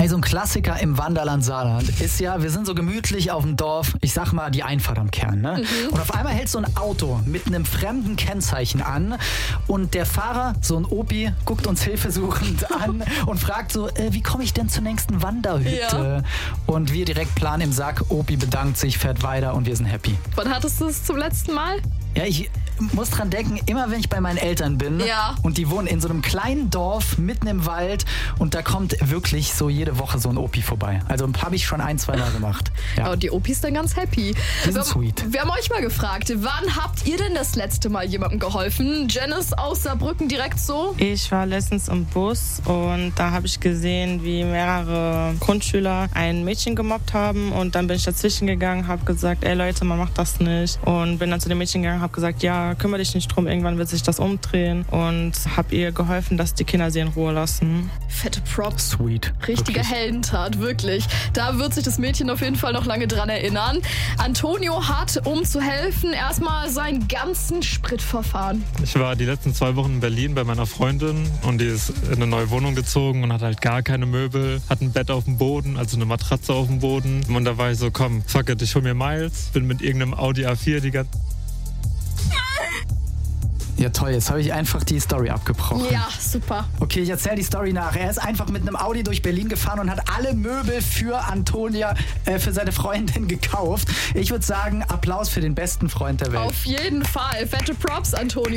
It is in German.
Ey, so ein Klassiker im Wanderland Saarland ist ja, wir sind so gemütlich auf dem Dorf, ich sag mal die Einfahrt am Kern, ne? Und auf einmal hält so ein Auto mit einem fremden Kennzeichen an und der Fahrer, so ein Opi, guckt uns hilfesuchend an und fragt so, wie komme ich denn zur nächsten Wanderhütte? Ja. Und wir direkt Plan im Sack, Opi bedankt sich, fährt weiter und wir sind happy. Wann hattest du es zum letzten Mal? Ja, ich muss dran denken, immer wenn ich bei meinen Eltern bin und die wohnen in so einem kleinen Dorf mitten im Wald und da kommt wirklich so jede Woche so ein Opi vorbei. Also habe ich schon 1-2 Mal gemacht. Ja, und die Opis dann ganz happy. Die sind sweet. Wir haben euch mal gefragt, wann habt ihr denn das letzte Mal jemandem geholfen? Janice aus Saarbrücken direkt so? Ich war letztens im Bus und da habe ich gesehen, wie mehrere Grundschüler ein Mädchen gemobbt haben und dann bin ich dazwischen gegangen, habe gesagt, ey Leute, man macht das nicht und bin dann zu dem Mädchen gegangen, habe gesagt, ja, kümmere dich nicht drum, irgendwann wird sich das umdrehen und habe ihr geholfen, dass die Kinder sie in Ruhe lassen. Fette Props. Sweet. Richtige wirklich. Heldentat, wirklich. Da wird sich das Mädchen auf jeden Fall noch lange dran erinnern. Antonio hat, um zu helfen, erstmal seinen ganzen Sprit verfahren. Ich war die letzten 2 Wochen in Berlin bei meiner Freundin und die ist in eine neue Wohnung gezogen und hat halt gar keine Möbel, hat ein Bett auf dem Boden, also eine Matratze auf dem Boden und da war ich so, komm, fuck it, ich hol mir Miles, bin mit irgendeinem Audi A4 die ganze... Ja toll, jetzt habe ich einfach die Story abgebrochen. Ja, super. Okay, ich erzähle die Story nach. Er ist einfach mit einem Audi durch Berlin gefahren und hat alle Möbel für Antonia, für seine Freundin gekauft. Ich würde sagen, Applaus für den besten Freund der Welt. Auf jeden Fall. Fette Props, Antonio.